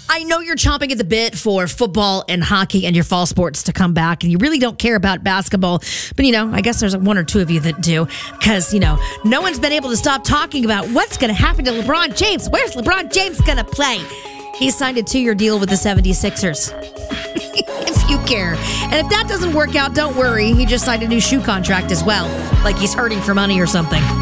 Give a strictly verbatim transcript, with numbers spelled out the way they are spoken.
I know you're chomping at the bit for football and hockey and your fall sports to come back, and you really don't care about basketball. But, you know, I guess there's one or two of you that do, because, you know, no one's been able to stop talking about what's going to happen to LeBron James. Where's LeBron James going to play? He signed a two-year deal with the seventy-sixers. If you care. And if that doesn't work out, don't worry. He just signed a new shoe contract as well. Like he's hurting for money or something.